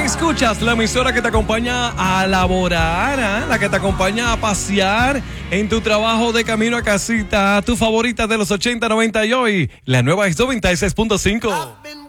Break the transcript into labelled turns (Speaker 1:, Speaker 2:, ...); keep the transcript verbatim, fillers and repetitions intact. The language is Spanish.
Speaker 1: Escuchas la emisora que te acompaña a laborar, ¿eh? La que te acompaña a pasear en tu trabajo de camino a casita, tu favorita de los ochenta, noventa y hoy, la nueva es noventa y seis punto cinco.